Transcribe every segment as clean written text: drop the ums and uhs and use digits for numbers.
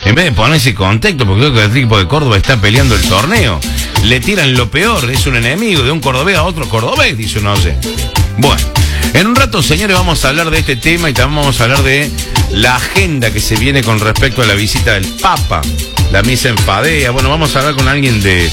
en vez de ponerse en contexto, porque creo que el equipo de Córdoba está peleando el torneo, le tiran lo peor, es un enemigo de un cordobés a otro cordobés, dice un oyente. Bueno, en un rato, señores, vamos a hablar de este tema y también vamos a hablar de la agenda que se viene con respecto a la visita del Papa, la misa en Fadea. Bueno, vamos a hablar con alguien de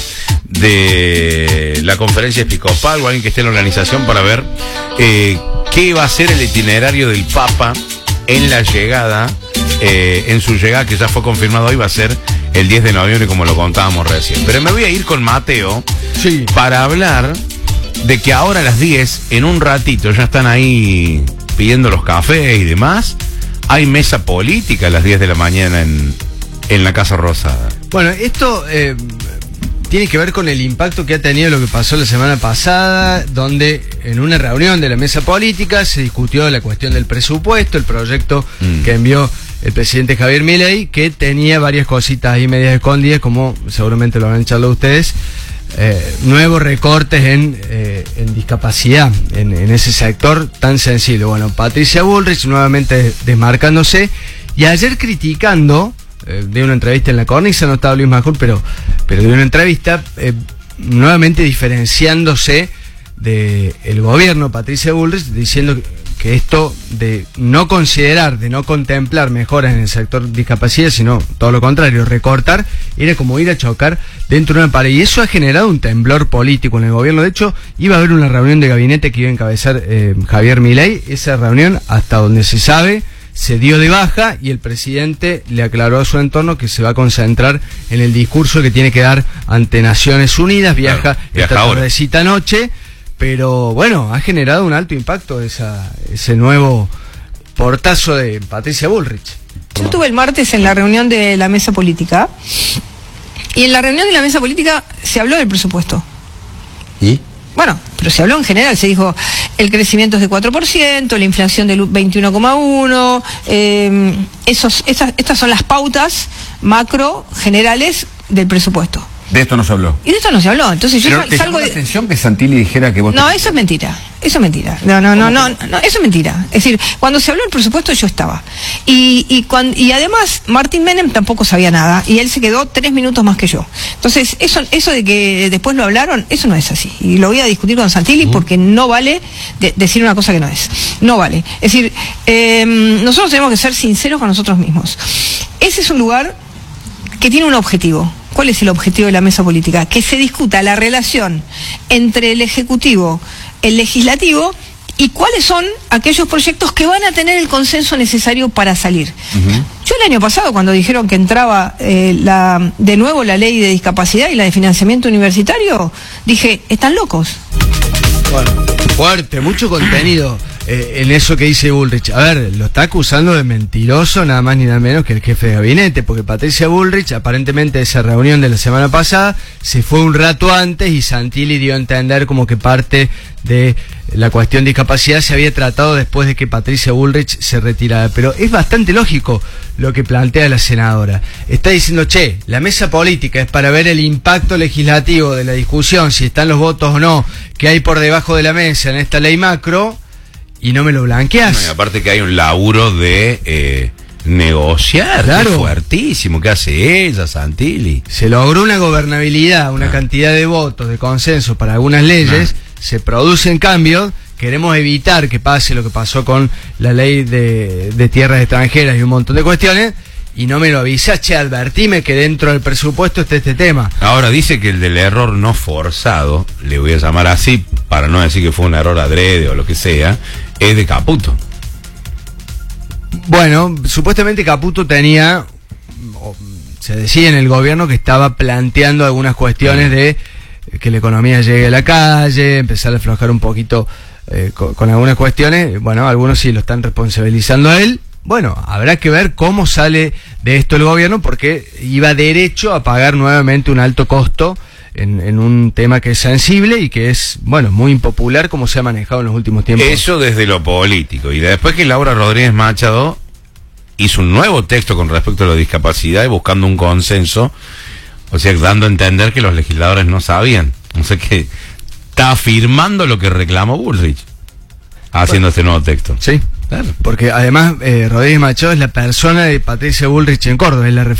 la conferencia episcopal o alguien que esté en la organización para ver qué va a ser el itinerario del Papa en la llegada, en su llegada, que ya fue confirmado hoy, va a ser el 10 de noviembre, como lo contábamos recién. Pero me voy a ir con Mateo, sí, para hablar de que ahora a las 10, en un ratito, ya están ahí pidiendo los cafés y demás. Hay mesa política a las 10 de la mañana en la Casa Rosada. Bueno, esto tiene que ver con el impacto que ha tenido lo que pasó la semana pasada, donde en una reunión de la mesa política se discutió la cuestión del presupuesto, el proyecto que envió el presidente Javier Milei, que tenía varias cositas ahí medias escondidas, como seguramente lo han charlado ustedes. Nuevos recortes en discapacidad, en ese sector tan sensible. Bueno, Patricia Bullrich nuevamente desmarcándose, y ayer criticando, de una entrevista en La Cornisa, no estaba Luis Majul, pero de una entrevista, nuevamente diferenciándose del gobierno, Patricia Bullrich, diciendo que esto de no considerar, de no contemplar mejoras en el sector discapacidad, sino todo lo contrario, recortar, era como ir a chocar dentro de una pared. Y eso ha generado un temblor político en el gobierno. De hecho, iba a haber una reunión de gabinete que iba a encabezar Javier Milei. Esa reunión, hasta donde se sabe, se dio de baja, y el presidente le aclaró a su entorno que se va a concentrar en el discurso que tiene que dar ante Naciones Unidas. Viaja esta tardecita noche. Pero bueno, ha generado un alto impacto ese nuevo portazo de Patricia Bullrich. Yo estuve el martes en la reunión de la mesa política, y en la reunión de la mesa política se habló del presupuesto. ¿Y? Bueno, pero se habló en general, se dijo el crecimiento es de 4%, la inflación del 21,1%, estas son las pautas macro generales del presupuesto. De esto no se habló. Y de esto no se habló. Entonces pero yo ¿te salgo llamó la atención que Santilli dijera que vos... No, eso es mentira. Eso es mentira. No, eso es mentira. Es decir, cuando se habló del presupuesto yo estaba. Y además Martín Menem tampoco sabía nada, y él se quedó 3 minutos más que yo. Entonces, eso de que después lo hablaron, eso no es así. Y lo voy a discutir con Santilli, porque no vale decir una cosa que no es. No vale. Es decir, nosotros tenemos que ser sinceros con nosotros mismos. Ese es un lugar que tiene un objetivo. ¿Cuál es el objetivo de la mesa política? Que se discuta la relación entre el Ejecutivo, el Legislativo, y cuáles son aquellos proyectos que van a tener el consenso necesario para salir. Yo el año pasado, cuando dijeron que entraba de nuevo la ley de discapacidad y la de financiamiento universitario, dije, están locos. Bueno, fuerte, mucho contenido en eso que dice Bullrich. A ver, lo está acusando de mentiroso nada más ni nada menos que el jefe de gabinete, porque Patricia Bullrich, aparentemente de esa reunión de la semana pasada, se fue un rato antes, y Santilli dio a entender como que parte de la cuestión de discapacidad se había tratado después de que Patricia Bullrich se retirara. Pero es bastante lógico lo que plantea la senadora. Está diciendo, la mesa política es para ver el impacto legislativo de la discusión, si están los votos o no, que hay por debajo de la mesa en esta ley macro, y no me lo blanqueas. No, y aparte que hay un laburo de negociar, claro, fuertísimo, que hace ella, Santilli. Se logró una gobernabilidad, una cantidad de votos, de consenso para algunas leyes, se producen cambios. Queremos evitar que pase lo que pasó con la ley de tierras extranjeras y un montón de cuestiones, y no me lo avisas, advertime que dentro del presupuesto está este tema. Ahora dice que el del error no forzado, le voy a llamar así, para no decir que fue un error adrede o lo que sea, es de Caputo. Bueno, supuestamente Caputo tenía, se decía en el gobierno, que estaba planteando algunas cuestiones de que la economía llegue a la calle, empezar a aflojar un poquito con algunas cuestiones. Bueno, algunos sí lo están responsabilizando a él. Bueno, habrá que ver cómo sale de esto el gobierno, porque iba derecho a pagar nuevamente un alto costo en un tema que es sensible y que es, bueno, muy impopular como se ha manejado en los últimos tiempos. Eso desde lo político. Y después que Laura Rodríguez Machado hizo un nuevo texto con respecto a la discapacidad y buscando un consenso, o sea, dando a entender que los legisladores no sabían. O sea, que está afirmando lo que reclamó Bullrich haciendo este nuevo texto. Sí, claro. Porque además Rodríguez Machado es la persona de Patricia Bullrich en Córdoba, es la